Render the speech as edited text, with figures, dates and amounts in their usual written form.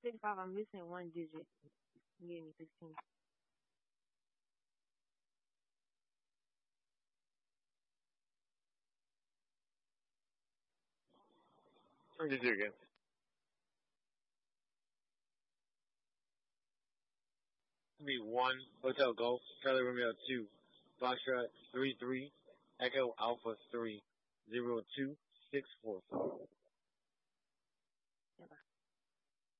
65, I'm missing one digit. You gave me 16. What did you do again? Be 1, Hotel Golf, Charlie Romeo 2, Foxtrot 33, Echo Alpha 3, 0264.